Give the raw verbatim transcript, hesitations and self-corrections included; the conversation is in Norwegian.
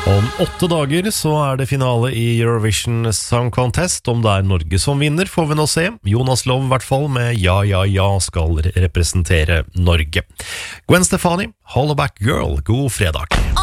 Om åtte dager så er det finale i Eurovision Song Contest. Om det er Norge som vinner, får vi nå se. Jonas Love i hvert fall med Ja, ja, ja skal representere Norge. Gwen Stefani, Hollaback Girl, god fredag.